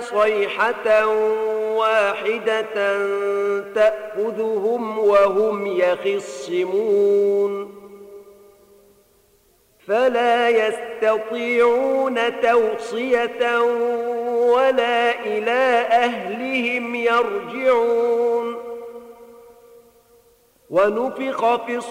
صيحة واحدة تأخذهم وهم يخصمون فلا يستطيعون توصية ولا إلى أهلهم يرجعون ونفخ في